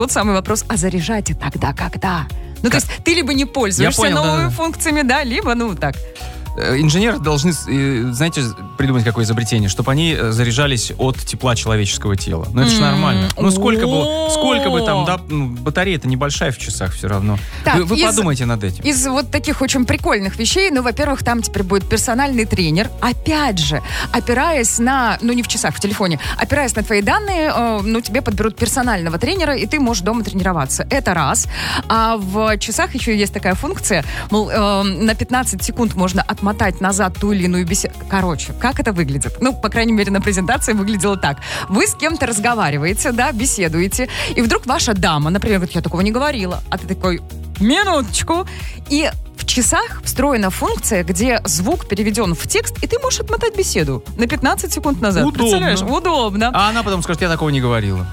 Вот самый вопрос, а заряжать тогда когда? Ну, то есть ты либо не пользуешься новыми функциями, да, либо, так... Инженеры должны, знаете, придумать какое изобретение, чтобы они заряжались от тепла человеческого тела. Ну, это же нормально. Ну, сколько бы там, да, батарея-то небольшая в часах все равно. Так, вы подумайте над этим. Из вот таких очень прикольных вещей, во-первых, там теперь будет персональный тренер. Опять же, опираясь на, не в часах, в телефоне, опираясь на твои данные, тебе подберут персонального тренера, и ты можешь дома тренироваться. Это раз. А в часах еще есть такая функция, мол, на 15 секунд можно отмотать назад ту или иную беседу. Короче, как это выглядит? По крайней мере, на презентации выглядело так. Вы с кем-то разговариваете, да, беседуете, и вдруг ваша дама, например, говорит, я такого не говорила, а ты такой, минуточку, и в часах встроена функция, где звук переведен в текст, и ты можешь отмотать беседу на 15 секунд назад. Удобно. Представляешь? Удобно. А она потом скажет, я такого не говорила.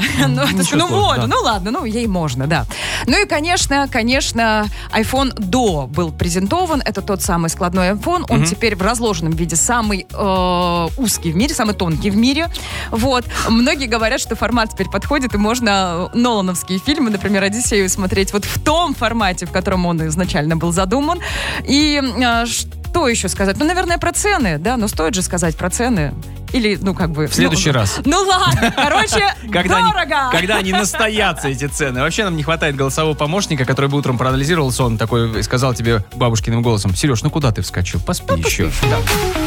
Ладно, ей можно, да. Ну и, конечно, iPhone до был презентован. Это тот самый складной iPhone. Он теперь в разложенном виде самый узкий в мире, самый тонкий в мире. Вот. Многие говорят, что формат теперь подходит, и можно нолановские фильмы, например, «Одиссею» смотреть вот в том формате, в котором он изначально был задуман. И что еще сказать? Наверное, про цены, да? Стоит же сказать про цены. Или, В следующий раз. Ладно, дорого! Когда они настоятся, эти цены. Вообще нам не хватает голосового помощника, который бы утром проанализировал сон, такой сказал тебе бабушкиным голосом, Сереж, куда ты вскочил? Поспи еще.